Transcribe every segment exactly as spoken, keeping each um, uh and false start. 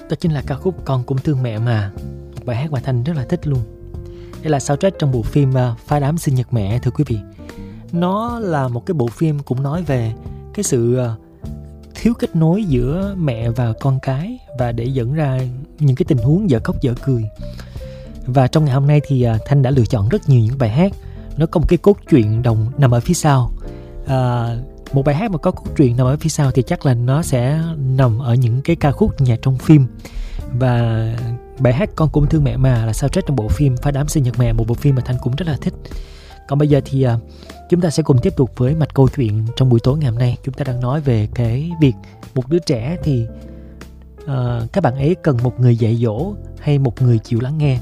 Đó chính là ca khúc Con Cũng Thương Mẹ Mà, một bài hát mà Thanh rất là thích luôn. Đây là soundtrack trong bộ phim uh, Phá Đám Sinh Nhật Mẹ, thưa quý vị. Nó là một cái bộ phim cũng nói về cái sự uh, thiếu kết nối giữa mẹ và con cái, và để dẫn ra những cái tình huống dở khóc dở cười. Và trong ngày hôm nay thì uh, Thanh đã lựa chọn rất nhiều những bài hát nó có một cái cốt truyện đồng nằm ở phía sau. Uh, một bài hát mà có cốt truyện nằm ở phía sau thì chắc là nó sẽ nằm ở những cái ca khúc nhạc trong phim. Và bài hát Con Cũng Thương Mẹ Mà là soundtrack trong bộ phim Phá Đám Sinh Nhật Mẹ, một bộ phim mà Thanh cũng rất là thích. Còn bây giờ thì uh, chúng ta sẽ cùng tiếp tục với mạch câu chuyện trong buổi tối ngày hôm nay. Chúng ta đang nói về cái việc một đứa trẻ thì uh, các bạn ấy cần một người dạy dỗ hay một người chịu lắng nghe.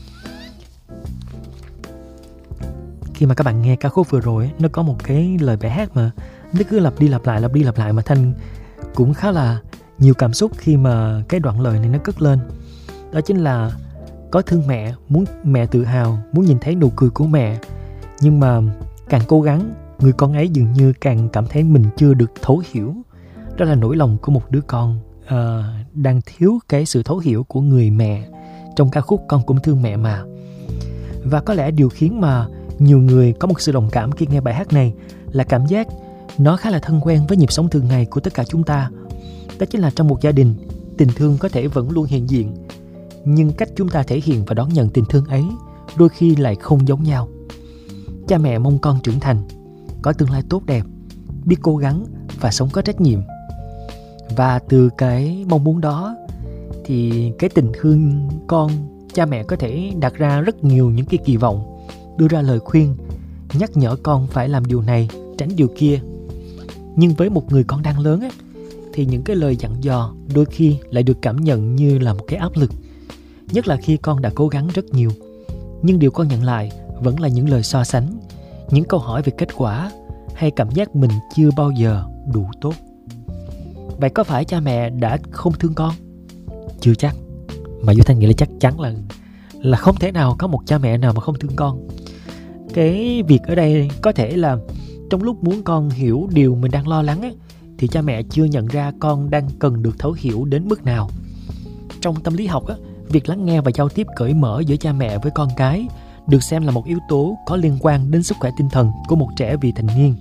Khi mà các bạn nghe ca khúc vừa rồi, nó có một cái lời bài hát mà nó cứ lặp đi lặp lại, lặp đi lặp lại mà Thanh cũng khá là nhiều cảm xúc khi mà cái đoạn lời này nó cất lên. Đó chính là có thương mẹ, muốn mẹ tự hào, muốn nhìn thấy nụ cười của mẹ. Nhưng mà càng cố gắng, người con ấy dường như càng cảm thấy mình chưa được thấu hiểu. Đó là nỗi lòng của một đứa con uh, đang thiếu cái sự thấu hiểu của người mẹ trong ca khúc Con Cũng Thương Mẹ Mà. Và có lẽ điều khiến mà nhiều người có một sự đồng cảm khi nghe bài hát này là cảm giác nó khá là thân quen với nhịp sống thường ngày của tất cả chúng ta. Đó chính là trong một gia đình, tình thương có thể vẫn luôn hiện diện, nhưng cách chúng ta thể hiện và đón nhận tình thương ấy đôi khi lại không giống nhau. Cha mẹ mong con trưởng thành, có tương lai tốt đẹp, biết cố gắng và sống có trách nhiệm. Và từ cái mong muốn đó thì cái tình thương con, cha mẹ có thể đặt ra rất nhiều những cái kỳ vọng, đưa ra lời khuyên, nhắc nhở con phải làm điều này, tránh điều kia. Nhưng với một người con đang lớn á, thì những cái lời dặn dò đôi khi lại được cảm nhận như là một cái áp lực. Nhất là khi con đã cố gắng rất nhiều, nhưng điều con nhận lại vẫn là những lời so sánh, những câu hỏi về kết quả, hay cảm giác mình chưa bao giờ đủ tốt. Vậy có phải cha mẹ đã không thương con? Chưa chắc. Mà Duy Thanh nghĩ là chắc chắn là là không thể nào có một cha mẹ nào mà không thương con. Cái việc ở đây có thể là trong lúc muốn con hiểu điều mình đang lo lắng ấy, thì cha mẹ chưa nhận ra con đang cần được thấu hiểu đến mức nào. Trong tâm lý học á, việc lắng nghe và giao tiếp cởi mở giữa cha mẹ với con cái được xem là một yếu tố có liên quan đến sức khỏe tinh thần của một trẻ vị thành niên.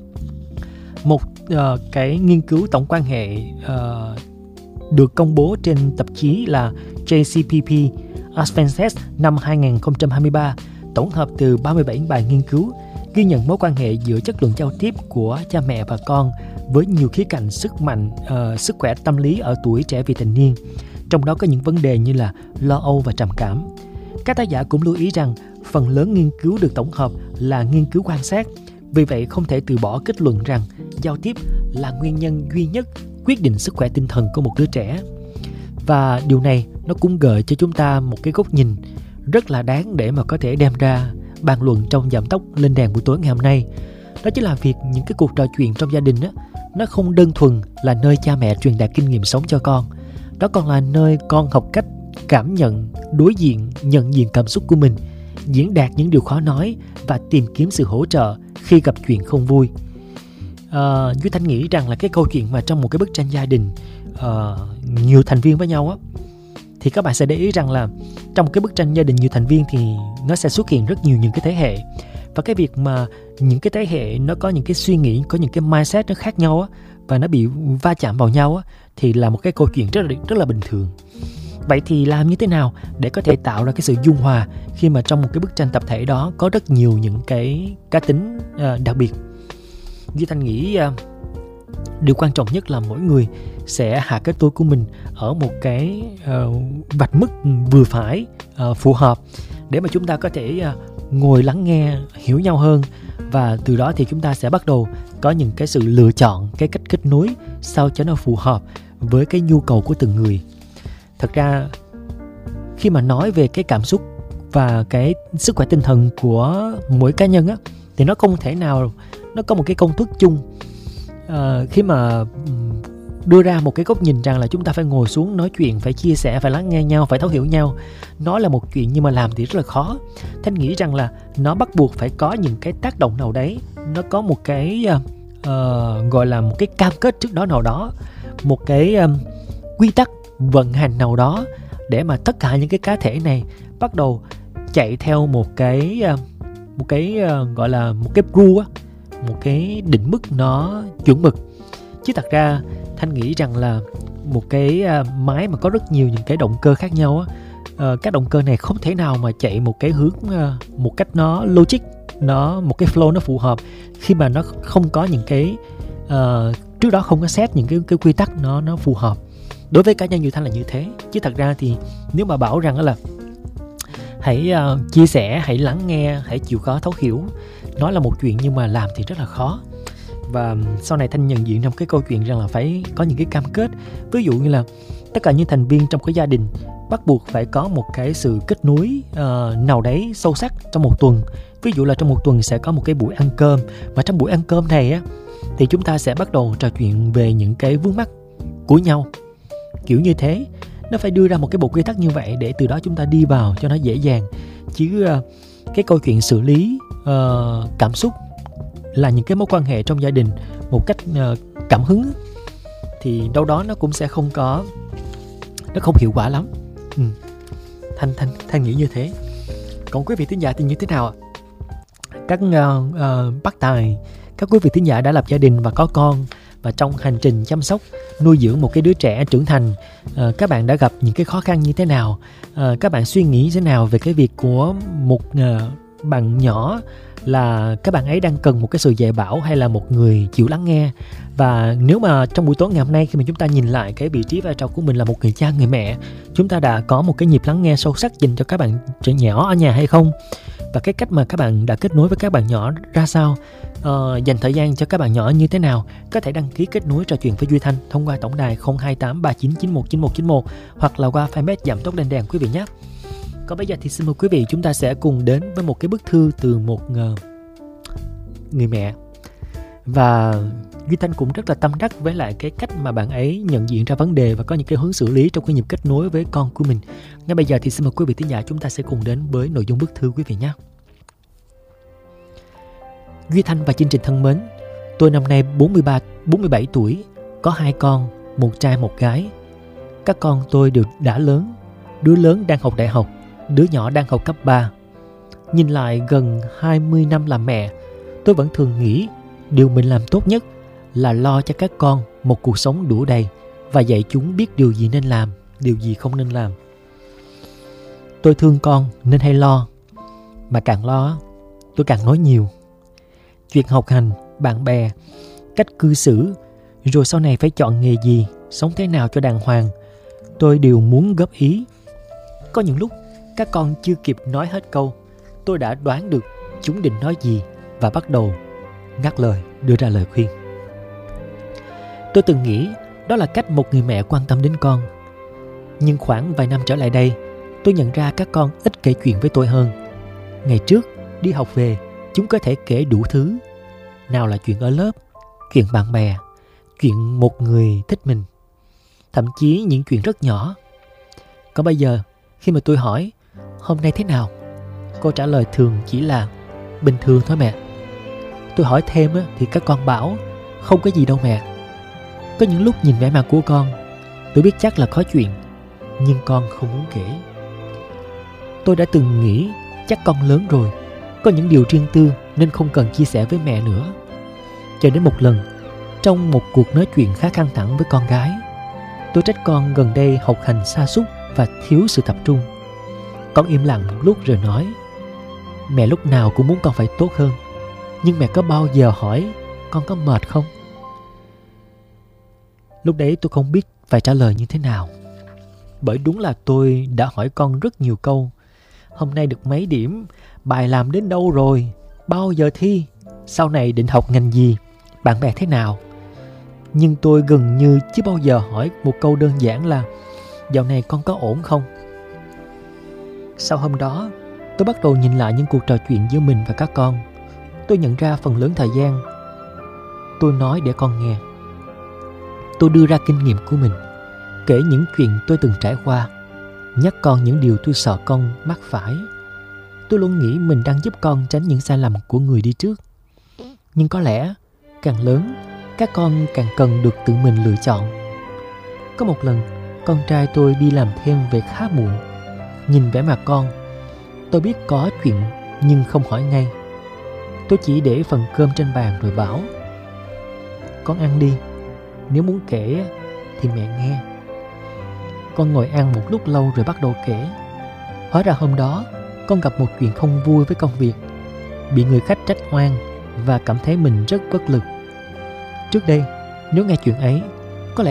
Một uh, cái nghiên cứu tổng quan hệ uh, được công bố trên tạp chí là J C P P Advances năm hai không hai ba, tổng hợp từ ba mươi bảy bài nghiên cứu, ghi nhận mối quan hệ giữa chất lượng giao tiếp của cha mẹ và con với nhiều khía cạnh sức mạnh, uh, sức khỏe tâm lý ở tuổi trẻ vị thành niên. Trong đó có những vấn đề như là lo âu và trầm cảm. Các tác giả cũng lưu ý rằng phần lớn nghiên cứu được tổng hợp là nghiên cứu quan sát, vì vậy không thể từ bỏ kết luận rằng giao tiếp là nguyên nhân duy nhất quyết định sức khỏe tinh thần của một đứa trẻ. Và điều này nó cũng gợi cho chúng ta một cái góc nhìn rất là đáng để mà có thể đem ra bàn luận trong Giảm Tốc Lên Đèn buổi tối ngày hôm nay. Đó chính là việc những cái cuộc trò chuyện trong gia đình á, nó không đơn thuần là nơi cha mẹ truyền đạt kinh nghiệm sống cho con. Đó còn là nơi con học cách cảm nhận, đối diện, nhận diện cảm xúc của mình, diễn đạt những điều khó nói và tìm kiếm sự hỗ trợ khi gặp chuyện không vui. À, Duy Thanh nghĩ rằng là cái câu chuyện mà trong một cái bức tranh gia đình uh, nhiều thành viên với nhau á, thì các bạn sẽ để ý rằng là trong cái bức tranh gia đình nhiều thành viên thì nó sẽ xuất hiện rất nhiều những cái thế hệ. Và cái việc mà những cái thế hệ nó có những cái suy nghĩ, có những cái mindset nó khác nhau á, và nó bị va chạm vào nhau á, thì là một cái câu chuyện rất là, rất là bình thường. Vậy thì làm như thế nào để có thể tạo ra cái sự dung hòa khi mà trong một cái bức tranh tập thể đó có rất nhiều những cái cá tính uh, đặc biệt? Duy Thanh nghĩ uh, điều quan trọng nhất là mỗi người sẽ hạ cái tôi của mình ở một cái uh, vạch mức vừa phải, uh, phù hợp, để mà chúng ta có thể uh, ngồi lắng nghe, hiểu nhau hơn. Và từ đó thì chúng ta sẽ bắt đầu có những cái sự lựa chọn, cái cách kết nối sao cho nó phù hợp với cái nhu cầu của từng người. Thật ra khi mà nói về cái cảm xúc và cái sức khỏe tinh thần của mỗi cá nhân á, thì nó không thể nào nó có một cái công thức chung. À, khi mà đưa ra một cái góc nhìn rằng là chúng ta phải ngồi xuống nói chuyện, phải chia sẻ, phải lắng nghe nhau, phải thấu hiểu nhau, nói là một chuyện nhưng mà làm thì rất là khó. Thanh nghĩ rằng là nó bắt buộc phải có những cái tác động nào đấy, nó có một cái uh, gọi là một cái cam kết trước đó nào đó, một cái um, quy tắc vận hành nào đó để mà tất cả những cái cá thể này bắt đầu chạy theo một cái một cái gọi là một cái rule á, một cái định mức nó chuẩn mực. Chứ thật ra Thanh nghĩ rằng là một cái máy mà có rất nhiều những cái động cơ khác nhau á, uh, các động cơ này không thể nào mà chạy một cái hướng uh, một cách nó logic, nó một cái flow nó phù hợp khi mà nó không có những cái uh, trước đó không có set những cái cái quy tắc nó nó phù hợp. Đối với cá nhân như Thanh là như thế. Chứ thật ra thì nếu mà bảo rằng là hãy uh, chia sẻ, hãy lắng nghe, hãy chịu khó thấu hiểu, nói là một chuyện nhưng mà làm thì rất là khó. Và sau này Thanh nhận diện trong cái câu chuyện rằng là phải có những cái cam kết. Ví dụ như là tất cả những thành viên trong cái gia đình bắt buộc phải có một cái sự kết nối uh, nào đấy sâu sắc trong một tuần. Ví dụ là trong một tuần sẽ có một cái buổi ăn cơm, mà trong buổi ăn cơm này á thì chúng ta sẽ bắt đầu trò chuyện về những cái vướng mắc của nhau. Kiểu như thế, nó phải đưa ra một cái bộ quy tắc như vậy để từ đó chúng ta đi vào cho nó dễ dàng. Chứ uh, cái câu chuyện xử lý uh, cảm xúc là những cái mối quan hệ trong gia đình một cách uh, cảm hứng thì đâu đó nó cũng sẽ không có, nó không hiệu quả lắm. ừ. Thanh, Thanh, Thanh nghĩ như thế. Còn quý vị thính giả thì như thế nào ạ? Các uh, uh, bác tài, các quý vị thính giả đã lập gia đình và có con, và trong hành trình chăm sóc nuôi dưỡng một cái đứa trẻ trưởng thành, uh, các bạn đã gặp những cái khó khăn như thế nào? Uh, các bạn suy nghĩ thế nào về cái việc của một uh, bạn nhỏ là các bạn ấy đang cần một cái sự dạy bảo hay là một người chịu lắng nghe? Và nếu mà trong buổi tối ngày hôm nay khi mà chúng ta nhìn lại cái vị trí vai trò của mình là một người cha, người mẹ, chúng ta đã có một cái nhịp lắng nghe sâu sắc dành cho các bạn trẻ nhỏ ở nhà hay không? Và cái cách mà các bạn đã kết nối với các bạn nhỏ ra sao? Uh, dành thời gian cho các bạn nhỏ như thế nào? Có thể đăng ký kết nối trò chuyện với Duy Thanh thông qua tổng đài không hai tám ba chín chín một chín một chín một hoặc là qua fanpage Giảm Tốc Lên Đèn quý vị nhé. Còn bây giờ thì xin mời quý vị chúng ta sẽ cùng đến với một cái bức thư từ một uh, người mẹ. Và Duy Thanh cũng rất là tâm đắc với lại cái cách mà bạn ấy nhận diện ra vấn đề và có những cái hướng xử lý trong cái nhịp kết nối với con của mình. Ngay bây giờ thì xin mời quý vị thính giả chúng ta sẽ cùng đến với nội dung bức thư quý vị nhé. Duy Thanh và chương trình thân mến, tôi năm nay bốn mươi ba, bốn mươi bảy tuổi, có hai con, một trai một gái. Các con tôi đều đã lớn, đứa lớn đang học đại học, đứa nhỏ đang học cấp ba. Nhìn lại gần hai mươi năm làm mẹ, tôi vẫn thường nghĩ điều mình làm tốt nhất là lo cho các con một cuộc sống đủ đầy và dạy chúng biết điều gì nên làm, điều gì không nên làm. Tôi thương con nên hay lo, mà càng lo tôi càng nói nhiều. Chuyện học hành, bạn bè, cách cư xử, rồi sau này phải chọn nghề gì, sống thế nào cho đàng hoàng, tôi đều muốn góp ý. Có những lúc các con chưa kịp nói hết câu, tôi đã đoán được chúng định nói gì và bắt đầu ngắt lời đưa ra lời khuyên. Tôi từng nghĩ đó là cách một người mẹ quan tâm đến con. Nhưng khoảng vài năm trở lại đây, tôi nhận ra các con ít kể chuyện với tôi hơn. Ngày trước, đi học về, chúng có thể kể đủ thứ. Nào là chuyện ở lớp, chuyện bạn bè, chuyện một người thích mình, thậm chí những chuyện rất nhỏ. Còn bây giờ, khi mà tôi hỏi, hôm nay thế nào? Câu trả lời thường chỉ là, bình thường thôi mẹ. Tôi hỏi thêm thì các con bảo, không có gì đâu mẹ. Có những lúc nhìn vẻ mặt của con, tôi biết chắc là có chuyện, nhưng con không muốn kể. Tôi đã từng nghĩ chắc con lớn rồi, có những điều riêng tư nên không cần chia sẻ với mẹ nữa. Cho đến một lần, trong một cuộc nói chuyện khá căng thẳng với con gái, tôi trách con gần đây học hành sa sút và thiếu sự tập trung. Con im lặng một lúc rồi nói, mẹ lúc nào cũng muốn con phải tốt hơn, nhưng mẹ có bao giờ hỏi con có mệt không? Lúc đấy tôi không biết phải trả lời như thế nào. Bởi đúng là tôi đã hỏi con rất nhiều câu. Hôm nay được mấy điểm? Bài làm đến đâu rồi? Bao giờ thi? Sau này định học ngành gì? Bạn bè thế nào? Nhưng tôi gần như chưa bao giờ hỏi một câu đơn giản là dạo này con có ổn không? Sau hôm đó, tôi bắt đầu nhìn lại những cuộc trò chuyện giữa mình và các con. Tôi nhận ra phần lớn thời gian tôi nói để con nghe. Tôi đưa ra kinh nghiệm của mình, kể những chuyện tôi từng trải qua, nhắc con những điều tôi sợ con mắc phải. Tôi luôn nghĩ mình đang giúp con tránh những sai lầm của người đi trước. Nhưng có lẽ càng lớn, các con càng cần được tự mình lựa chọn. Có một lần, Con trai tôi đi làm thêm về khá muộn. Nhìn vẻ mặt con, tôi biết có chuyện nhưng không hỏi ngay. Tôi chỉ để phần cơm trên bàn rồi bảo: con ăn đi, nếu muốn kể thì mẹ nghe. Con ngồi ăn một lúc lâu rồi bắt đầu kể. Hóa ra hôm đó con gặp một chuyện không vui với công việc, bị người khách trách oan và cảm thấy mình rất bất lực. Trước đây, nếu nghe chuyện ấy,